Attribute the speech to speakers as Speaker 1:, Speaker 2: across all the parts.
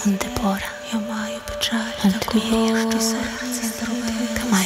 Speaker 1: он те пора, он те мириеш ти сърце, камай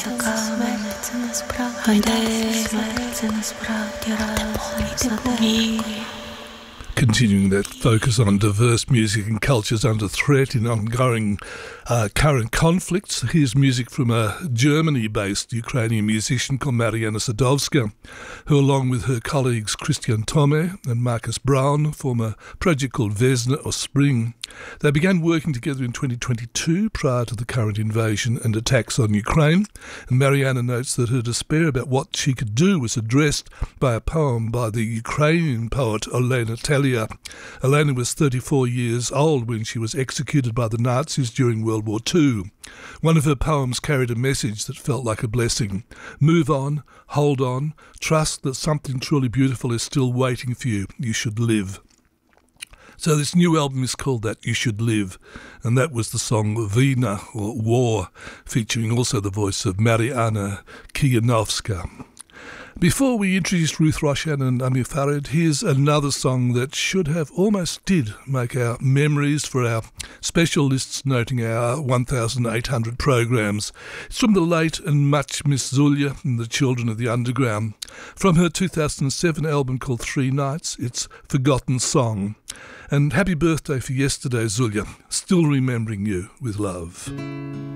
Speaker 2: Continuing that focus on diverse music and cultures under threat in ongoing current conflicts, here's music from a Germany-based Ukrainian musician called Mariana Sadowska, who along with her colleagues Christian Tome and Marcus Braun form a project called Vesna or Spring. They began working together in 2022 prior to the current invasion and attacks on Ukraine, and Mariana notes that her despair about what she could do was addressed by a poem by the Ukrainian poet Olena Talia. Olena was 34 years old when she was executed by the Nazis during World War II. One of her poems carried a message that felt like a blessing. Move on, hold on, trust that something truly beautiful is still waiting for you. You should live. So this new album is called that, You Should Live, and that was the song Vina, or War, featuring also the voice of Mariana Kijanovska. Before we introduce Ruth Roshan and Amir Farid, here's another song that almost did make our memories for our special lists noting our 1,800 programs. It's from the late and much missed Zulia and the Children of the Underground. From her 2007 album called Three Nights, it's Forgotten Song. And happy birthday for yesterday, Zulia. Still remembering you with love.